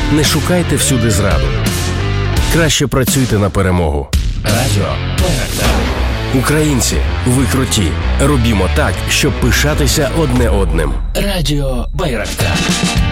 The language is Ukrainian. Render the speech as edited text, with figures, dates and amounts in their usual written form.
Не шукайте всюди зраду. Краще працюйте на перемогу. Радіо Байрактар. Українці, ви круті. Робімо так, щоб пишатися одне одним. Радіо Байрактар.